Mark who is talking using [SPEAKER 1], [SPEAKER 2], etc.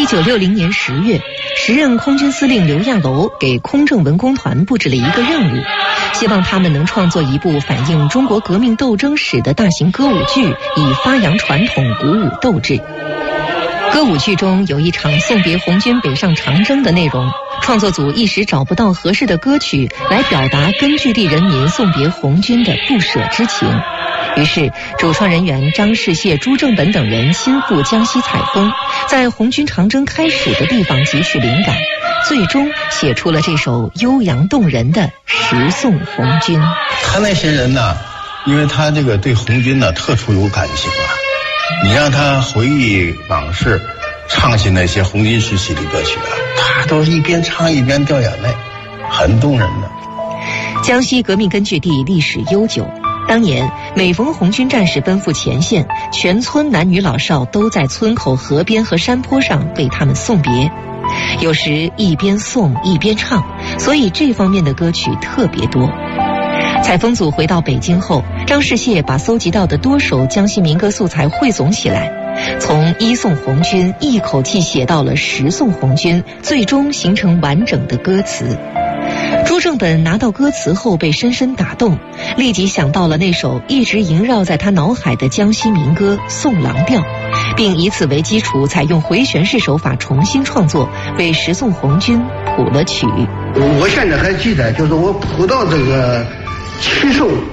[SPEAKER 1] 1960年10月，时任空军司令刘亚楼给空政文工团布置了一个任务，希望他们能创作一部反映中国革命斗争史的大型歌舞剧，以发扬传统，鼓舞斗志。歌舞剧中有一场送别红军北上长征的内容，创作组一时找不到合适的歌曲来表达根据地人民送别红军的不舍之情。于是主创人员张世燮、朱正本等人亲赴江西采风，在红军长征开始的地方汲取灵感，最终写出了这首悠扬动人的《十送红军》。
[SPEAKER 2] 他那些人呢，因为他这个对红军呢特殊有感情啊，你让他回忆往事，唱起那些红军时期的歌曲啊，他都是一边唱一边掉眼泪，很动人的。
[SPEAKER 1] 江西革命根据地历史悠久，当年每逢红军战士奔赴前线，全村男女老少都在村口、河边和山坡上为他们送别，有时一边送一边唱，所以这方面的歌曲特别多。采风组回到北京后，张世燮把搜集到的多首江西民歌素材汇总起来，从1送红军一口气写到了10送红军，最终形成完整的歌词。朱正本拿到歌词后被深深打动，立即想到了那首一直萦绕在他脑海的江西民歌《送郎调》，并以此为基础，采用回旋式手法重新创作，为10送红军谱了曲。
[SPEAKER 3] 我现在还记得，就是我谱到这个7送